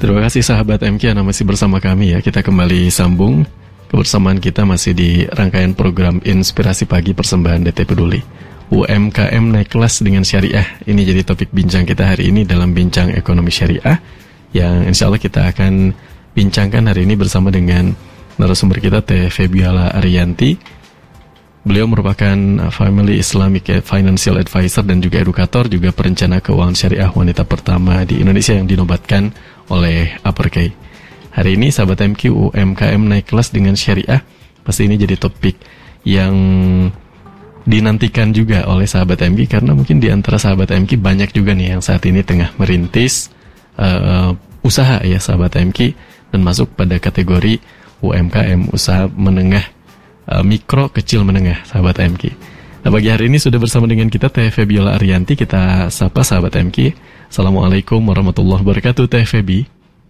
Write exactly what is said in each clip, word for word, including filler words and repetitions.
Terima kasih sahabat M K Anda masih bersama kami ya. Kita kembali sambung. Kebersamaan kita masih di rangkaian program Inspirasi Pagi persembahan D T Peduli. U M K M naik kelas dengan syariah. Ini jadi topik bincang kita hari ini dalam Bincang Ekonomi Syariah, yang insya Allah kita akan bincangkan hari ini bersama dengan narasumber kita Teh Febiala Ariyanti. Beliau merupakan Family Islamic Financial Advisor dan juga edukator, juga perencana keuangan syariah wanita pertama di Indonesia yang dinobatkan oleh Upperkey. Hari ini sahabat M Q, U M K M naik kelas dengan syariah. Pasti ini jadi topik yang dinantikan juga oleh sahabat M Q, karena mungkin di antara sahabat M Q banyak juga nih yang saat ini tengah merintis uh, usaha ya sahabat M Q, dan masuk pada kategori U M K M, usaha menengah, uh, mikro kecil menengah sahabat M Q. Nah, pagi hari ini sudah bersama dengan kita Teh Febiala Ariyanti. Kita sapa sahabat M Q. Assalamualaikum warahmatullahi wabarakatuh, Teh Febi.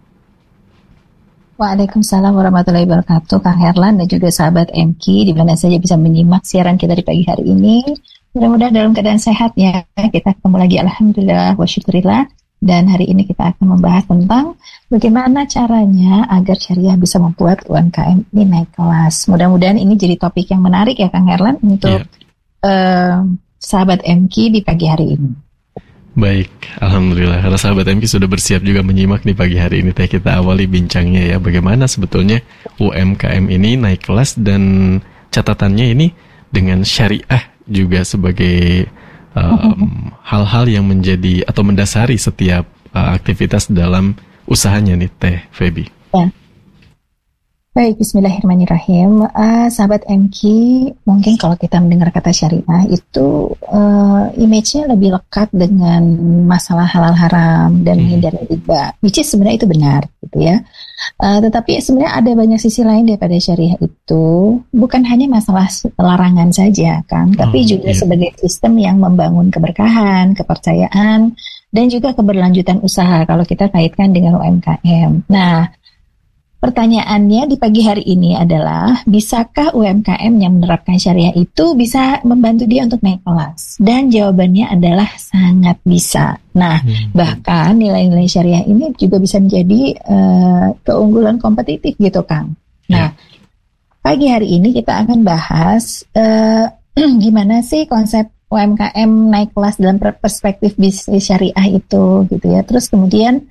Waalaikumsalam warahmatullahi wabarakatuh, Kang Herlan dan juga sahabat M Q di mana saja bisa menyimak siaran kita di pagi hari ini. Mudah-mudahan dalam keadaan sehat ya. Kita ketemu lagi, alhamdulillah wa syukurillah. Dan hari ini kita akan membahas tentang bagaimana caranya agar syariah bisa membuat U M K M ini naik kelas. Mudah-mudahan ini jadi topik yang menarik ya Kang Herlan untuk yeah. uh, sahabat M Q di pagi hari ini. Baik, alhamdulillah. Karena sahabat M Q sudah bersiap juga menyimak di pagi hari ini. Teh, kita awali bincangnya ya. Bagaimana sebetulnya U M K M ini naik kelas, dan catatannya ini dengan syariah juga sebagai um, hal-hal yang menjadi atau mendasari setiap uh, aktivitas dalam usahanya nih, Teh Febi. Ya. Baik, bismillahirrahmanirrahim. Uh, sahabat M Q, mungkin kalau kita mendengar kata syariah itu uh, image-nya lebih lekat dengan masalah halal haram dan menghindari riba, which is sebenarnya itu benar, gitu ya. Uh, tetapi sebenarnya ada banyak sisi lain daripada syariah itu, bukan hanya masalah larangan saja, kan, tapi oh, juga iya. sebagai sistem yang membangun keberkahan, kepercayaan, dan juga keberlanjutan usaha kalau kita kaitkan dengan U M K M. Nah, pertanyaannya di pagi hari ini adalah, bisakah U M K M yang menerapkan syariah itu bisa membantu dia untuk naik kelas? Dan jawabannya adalah sangat bisa. Nah, hmm. bahkan nilai-nilai syariah ini juga bisa menjadi uh, keunggulan kompetitif gitu, Kang. Nah, yeah. pagi hari ini kita akan bahas uh, gimana sih konsep U M K M naik kelas dalam perspektif bisnis syariah itu, gitu ya. Terus kemudian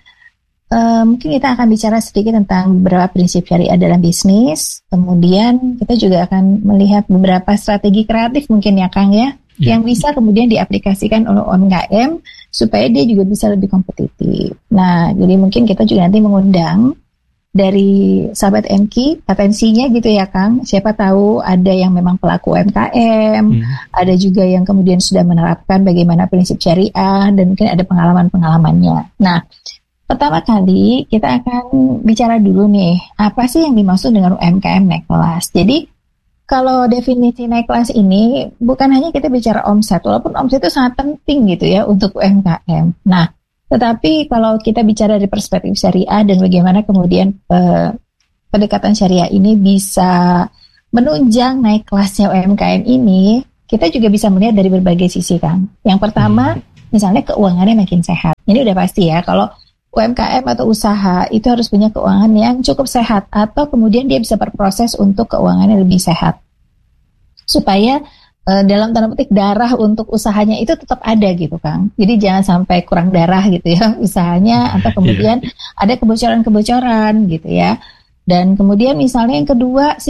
Uh, mungkin kita akan bicara sedikit tentang beberapa prinsip syariah dalam bisnis. Kemudian kita juga akan melihat beberapa strategi kreatif mungkin ya Kang ya, yeah. yang bisa kemudian diaplikasikan oleh U M K M supaya dia juga bisa lebih kompetitif. Nah, jadi mungkin kita juga nanti mengundang dari sahabat M Q potensinya gitu ya Kang. Siapa tahu ada yang memang pelaku U M K M, hmm. ada juga yang kemudian sudah menerapkan bagaimana prinsip syariah, dan mungkin ada pengalaman-pengalamannya. Nah, pertama kali kita akan bicara dulu nih, apa sih yang dimaksud dengan U M K M naik kelas. Jadi kalau definisi naik kelas ini bukan hanya kita bicara omset, walaupun omset itu sangat penting gitu ya untuk U M K M. Nah, tetapi kalau kita bicara dari perspektif syariah dan bagaimana kemudian eh, pendekatan syariah ini bisa menunjang naik kelasnya U M K M ini, kita juga bisa melihat dari berbagai sisi kan. Yang pertama, misalnya keuangannya makin sehat. Ini udah pasti ya, kalau U M K M atau usaha itu harus punya keuangan yang cukup sehat, atau kemudian dia bisa berproses untuk keuangannya lebih sehat supaya e, dalam tanda petik darah untuk usahanya itu tetap ada gitu Kang. Jadi jangan sampai kurang darah gitu ya usahanya, atau kemudian ada kebocoran-kebocoran gitu ya. Dan kemudian misalnya yang kedua,